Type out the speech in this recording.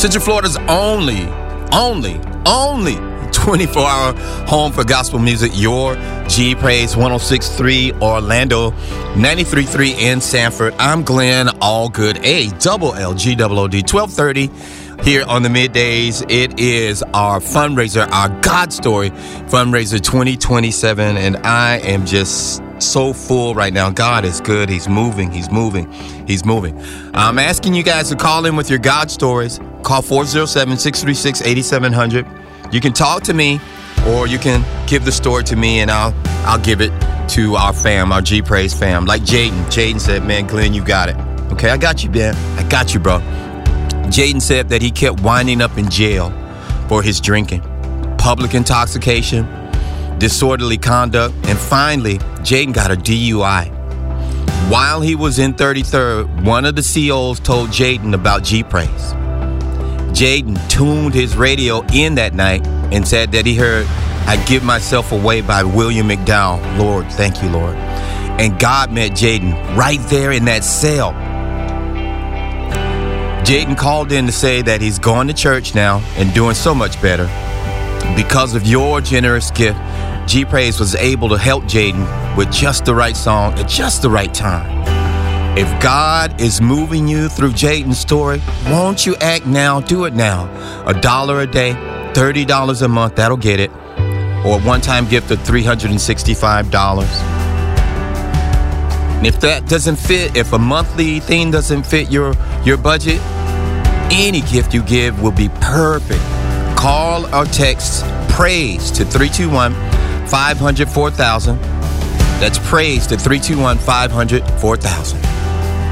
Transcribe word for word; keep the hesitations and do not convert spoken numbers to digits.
Central Florida's only, only, only twenty-four hour home for gospel music. Your G Praise one oh six point three Orlando, ninety-three point three in Sanford. I'm Glenn Allgood, A double L G O O D, twelve thirty here on the middays. It is our fundraiser, our God Story fundraiser twenty twenty-seven, and I am just so full right now. God is good. He's moving. He's moving. He's moving. I'm asking you guys to call in with your God stories. Call four oh seven, six three six, eight seven zero zero. You can talk to me, or you can give the story to me, and I'll I'll give it to our fam, our G Praise fam. Like Jaden. Jaden said, man, Glenn, you got it. Okay, I got you, man. I got you, bro. Jaden said that he kept winding up in jail for his drinking, public intoxication, disorderly conduct, and finally, Jaden got a D U I. While he was in thirty-third, one of the C Os told Jaden about G Praise. Jaden tuned his radio in that night and said that he heard "I Give Myself Away" by William McDowell. Lord, thank you, Lord. And God met Jaden right there in that cell. Jaden called in to say that he's going to church now and doing so much better. Because of your generous gift, G Praise was able to help Jaden with just the right song at just the right time. If God is moving you through Jaden's story, won't you act now? Do it now. A dollar a day, thirty dollars a month, that'll get it. Or a one-time gift of three hundred sixty-five dollars. And if that doesn't fit, if a monthly thing doesn't fit your, your budget, any gift you give will be perfect. Call or text PRAISE to three two one, five hundred, four thousand. That's PRAISE to three two one, five hundred, four thousand.